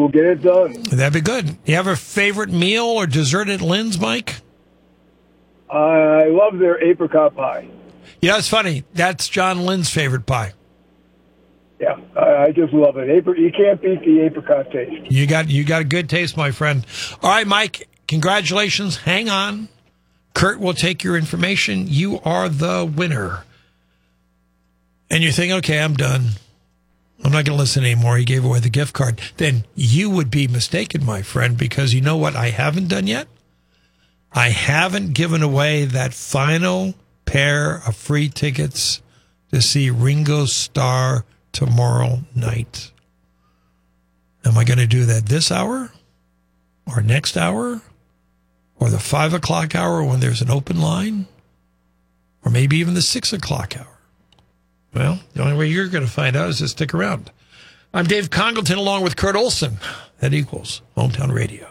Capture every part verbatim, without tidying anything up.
we'll get it done. That'd be good. You have a favorite meal or dessert at Lynn's, Mike? I love their apricot pie. Yeah, it's funny. That's John Lynn's favorite pie. Yeah, I, I just love it. Apricot, you can't beat the apricot taste. You got you got a good taste, my friend. All right, Mike, congratulations. Hang on. Kurt will take your information. You are the winner. And you're thinking, okay, I'm done. I'm not going to listen anymore. He gave away the gift card. Then you would be mistaken, my friend, because you know what I haven't done yet? I haven't given away that final pair of free tickets to see Ringo Starr tomorrow night. Am I going to do that this hour or next hour or the five o'clock hour when there's an open line or maybe even the six o'clock hour? Well, the only way you're going to find out is to stick around. I'm Dave Congleton along with Kurt Olson. That equals Hometown Radio.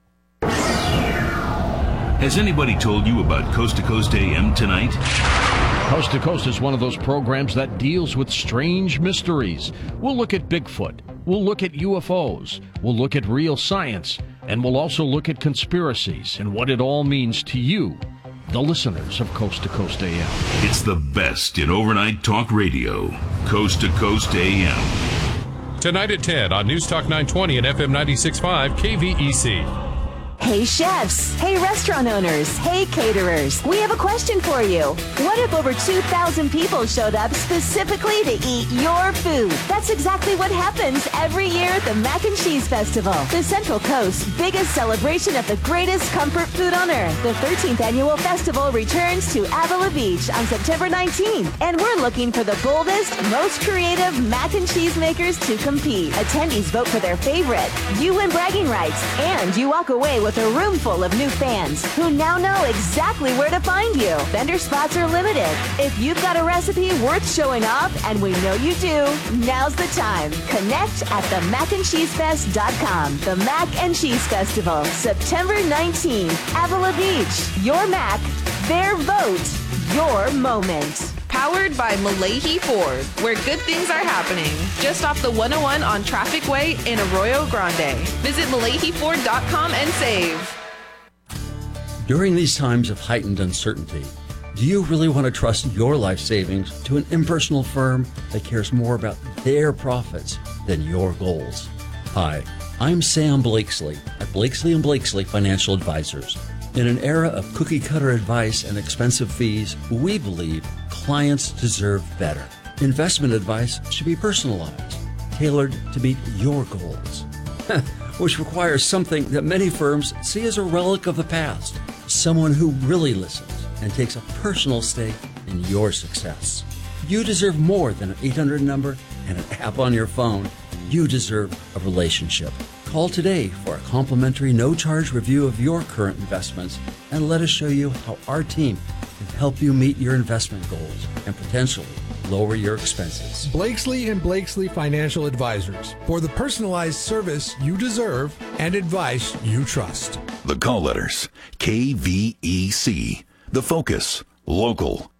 Has anybody told you about Coast to Coast A M tonight? Coast to Coast is one of those programs that deals with strange mysteries. We'll look at Bigfoot. We'll look at U F Os. We'll look at real science. And we'll also look at conspiracies and what it all means to you, the listeners of Coast to Coast A M. It's the best in overnight talk radio. Coast to Coast A M. Tonight at ten on News Talk nine twenty and F M ninety-six point five K V E C. Hey chefs, hey restaurant owners, hey caterers, we have a question for you. What if over two thousand people showed up specifically to eat your food? That's exactly what happens every year at the Mac and Cheese Festival, the Central Coast's biggest celebration of the greatest comfort food on earth. The thirteenth annual festival returns to Avila Beach on September nineteenth, and we're looking for the boldest, most creative mac and cheese makers to compete. Attendees vote for their favorite. You win bragging rights, and you walk away with a room full of new fans who now know exactly where to find you. Vendor spots are limited. If you've got a recipe worth showing off, and we know you do, now's the time. Connect at the mac and cheese fest dot com. The Mac and Cheese Festival, September nineteenth, Avila Beach. Your Mac, their vote, your moment. Powered by Malahi Ford, where good things are happening. Just off the one oh one on Traffic Way in Arroyo Grande. Visit Malahi Ford dot com and save. During these times of heightened uncertainty, do you really want to trust your life savings to an impersonal firm that cares more about their profits than your goals? Hi, I'm Sam Blakesley at Blakesley and Blakesley Financial Advisors. In an era of cookie-cutter advice and expensive fees, we believe clients deserve better. Investment advice should be personalized, tailored to meet your goals, which requires something that many firms see as a relic of the past, someone who really listens and takes a personal stake in your success. You deserve more than an eight hundred number and an app on your phone. You deserve a relationship. Call today for a complimentary no-charge review of your current investments and let us show you how our team can help you meet your investment goals and potentially lower your expenses. Blakesley and Blakesley Financial Advisors, for the personalized service you deserve and advice you trust. The call letters, K V E C. The Focus, local,